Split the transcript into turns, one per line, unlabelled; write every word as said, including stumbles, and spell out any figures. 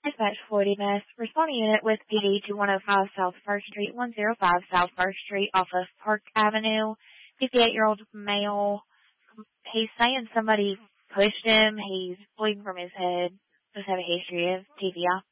Dispatch forty Miss. Responding unit with P D to one oh five South First Street, one oh five South First Street off of Park Avenue. fifty-eight-year-old male. He's saying somebody pushed him. He's bleeding from his head. Just have a history of T B I.